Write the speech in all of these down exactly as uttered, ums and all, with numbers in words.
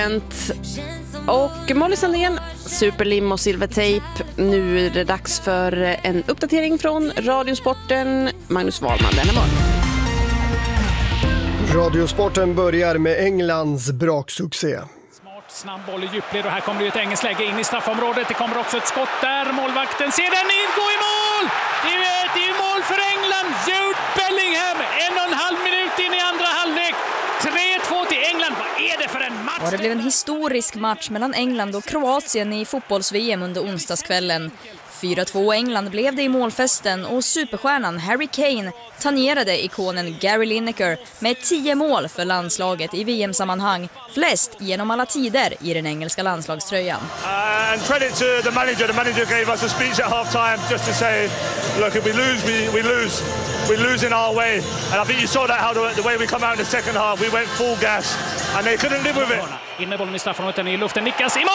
Och Molly Sandén, superlim och silvertejp. Nu är det dags för en uppdatering från Radiosporten. Magnus Wahlman, denna morgon. Radiosporten börjar med Englands braksuccé. Smart, snabb boll i djupled och här kommer det ett engelskt läge in i straffområdet. Det kommer också ett skott där. Målvakten ser den in, gå i mål! Det är, det är mål för England. Jude Bellingham, en och en halv minut in i andra halvlek. tre två till England. Vad är det för en match? Ja, det blev en historisk match mellan England och Kroatien i fotbolls-V M under onsdagskvällen. fyra två England blev det i målfesten och superstjärnan Harry Kane tangerade ikonen Gary Lineker med tio mål för landslaget i V M-sammanhang, flest genom alla tider i den engelska landslagströjan. Uh, and credit to the manager. The manager gave us a speech at half time just to say, look, if we lose, we, we lose. We lose in our way. And I think you saw that how the, the way we come out in the second half, we went full gas and they couldn't live with it. In med bollen i straffområdet, i luften, nickas i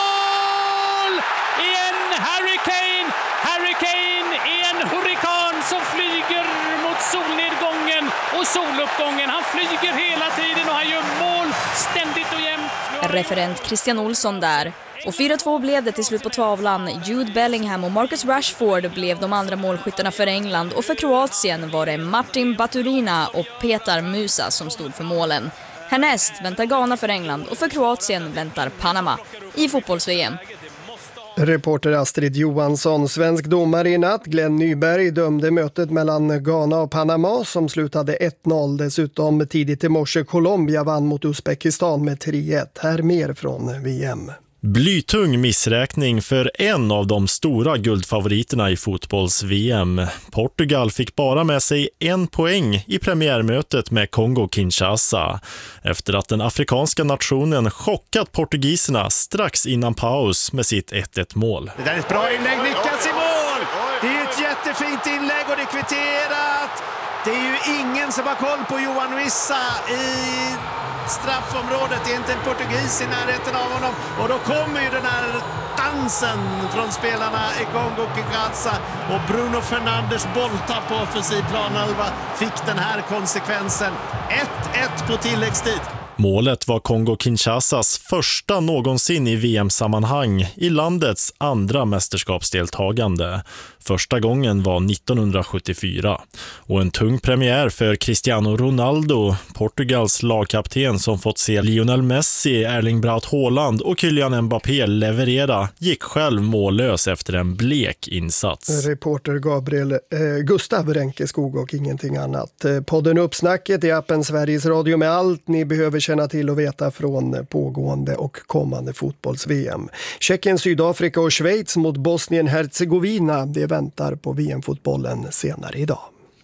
mål! Igen Harry Kane! Harry Kane är en hurrikan som flyger mot solnedgången och soluppgången. Han flyger hela tiden och han gör mål ständigt och jämt. Referent Christian Olsson där. Och fyra två blev det till slut på tavlan. Jude Bellingham och Marcus Rashford blev de andra målskyttarna för England. Och för Kroatien var det Martin Baturina och Petar Musa som stod för målen. Härnäst väntar Ghana för England och för Kroatien väntar Panama i fotbolls-V M. Reporter Astrid Johansson, svensk domare i natt. Glenn Nyberg dömde mötet mellan Ghana och Panama som slutade ett noll. Dessutom tidigt i morse Colombia vann mot Uzbekistan med tre ett. Här mer från V M. Blytung missräkning för en av de stora guldfavoriterna i fotbolls-V M. Portugal fick bara med sig en poäng i premiärmötet med Kongo-Kinshasa efter att den afrikanska nationen chockat portugiserna strax innan paus med sitt ett ett mål. Det där är ett bra inlägg, nickas i mål! Det är ett jättefint inlägg och det är kvitterat! Det är ju ingen som har koll på Johan Wissa i straffområdet. Det är inte en portugis i närheten av honom. Och då kommer ju den här dansen från spelarna i Kongo-Kinshasa. Och Bruno Fernandes bolltapp på offensiv planhalva fick den här konsekvensen. ett ett på tilläggstid. Målet var Kongo-Kinshasas första någonsin i V M-sammanhang i landets andra mästerskapsdeltagande. Första gången var nittonhundrasjuttiofyra. Och en tung premiär för Cristiano Ronaldo, Portugals lagkapten som fått se Lionel Messi, Erling Braut Haaland och Kylian Mbappé leverera, gick själv mållös efter en blek insats. Reporter Gabriel eh, Gustav Ränkeskog och ingenting annat. Eh, podden Uppsnacket i appen Sveriges Radio med allt ni behöver känna till och veta från pågående och kommande fotbolls-V M. Tjeckien, Sydafrika och Schweiz mot Bosnien-Herzegovina. Det väntar på V M-fotbollen senare idag.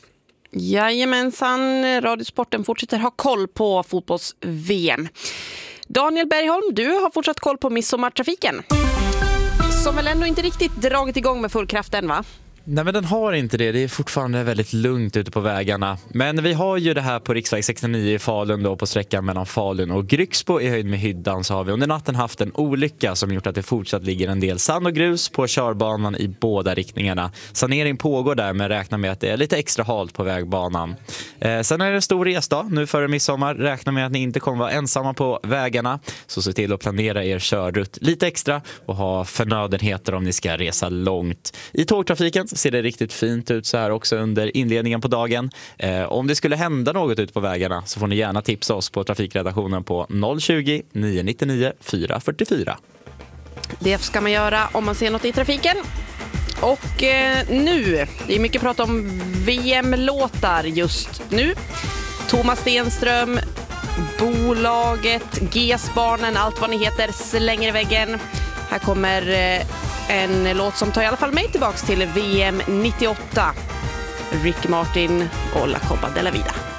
Jajamensan, Radiosporten fortsätter ha koll på fotbolls-V M. Daniel Bergholm, du har fortsatt koll på midsommartrafiken. Som väl ändå inte riktigt dragit igång med full kraft än, va? Nej, men den har inte det. Det är fortfarande väldigt lugnt ute på vägarna. Men vi har ju det här på riksväg sextionio i Falun då, på sträckan mellan Falun och Grycksbo i höjd med Hyddan, så har vi under natten haft en olycka som gjort att det fortsatt ligger en del sand och grus på körbanan i båda riktningarna. Sanering pågår där, men räkna med att det är lite extra halt på vägbanan. Eh, sen är det en stor resdag nu före midsommar. Räkna med att ni inte kommer vara ensamma på vägarna, så se till att planera er körrutt lite extra och ha förnödenheter om ni ska resa långt. I tågtrafiken ser det riktigt fint ut så här också under inledningen på dagen. Eh, om det skulle hända något ut på vägarna så får ni gärna tipsa oss på trafikredaktionen på noll tjugo, nio nittionio, fyra fyrtiofyra. Det ska man göra om man ser något i trafiken. Och eh, nu, det är mycket prat om V M-låtar just nu. Thomas Stenström, bolaget, G S-barnen, allt vad ni heter, slänger i väggen. Här kommer eh, en låt som tar i alla fall mig tillbaks till V M nittioåtta. Ricky Martin och La Copa de la Vida.